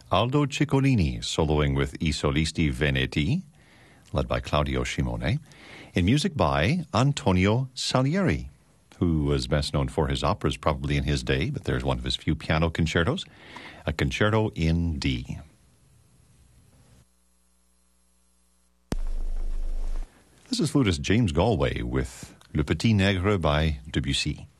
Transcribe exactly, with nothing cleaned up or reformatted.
Aldo Ciccolini soloing with I Solisti Veneti, led by Claudio Scimone, in music by Antonio Salieri, who was best known for his operas probably in his day, but there's one of his few piano concertos, a concerto in D. This is flutist James Galway with Le Petit Nègre by Debussy.